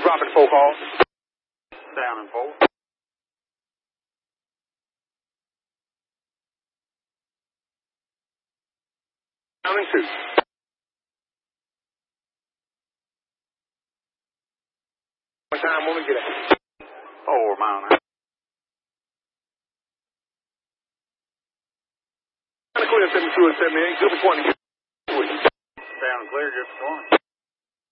Dropping 4 calls. Down in 4. Down in 2. One time, when we get out. 4 mile. Clear 72 and 78. Good for 20. Down and clear, good for 20.